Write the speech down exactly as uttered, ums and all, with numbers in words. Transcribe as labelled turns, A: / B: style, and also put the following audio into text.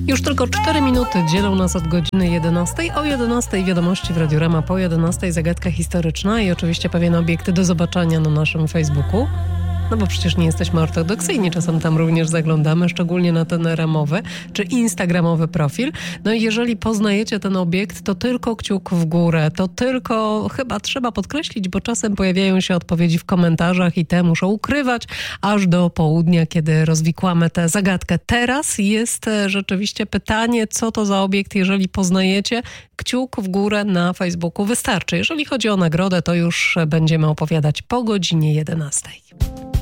A: Już tylko cztery minuty dzielą nas od godziny jedenastej. O jedenastej wiadomości w Radiorama, po jedenastej zagadka historyczna i oczywiście pewien obiekt do zobaczenia na naszym Facebooku. No bo przecież nie jesteśmy ortodoksyjni, czasem tam również zaglądamy, szczególnie na ten ramowy czy instagramowy profil. No i jeżeli poznajecie ten obiekt, to tylko kciuk w górę, to tylko chyba trzeba podkreślić, bo czasem pojawiają się odpowiedzi w komentarzach i te muszą ukrywać aż do południa, kiedy rozwikłamy tę zagadkę. Teraz jest rzeczywiście pytanie, co to za obiekt, jeżeli poznajecie, kciuk w górę na Facebooku wystarczy. Jeżeli chodzi o nagrodę, to już będziemy opowiadać po godzinie jedenastej.